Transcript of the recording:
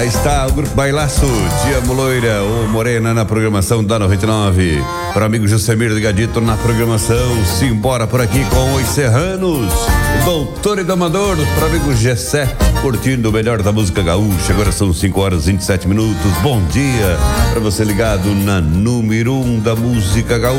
Aí está o Grupo Bailaço, Tia Loira ou Morena na programação da 99. Para o amigo Jusemir Ligadito na programação. Simbora por aqui com os Serranos. O Doutor e Domador, para o amigo Gessé, curtindo o melhor da música gaúcha. Agora são 5h27. Bom dia para você ligado na número 1 da música gaúcha.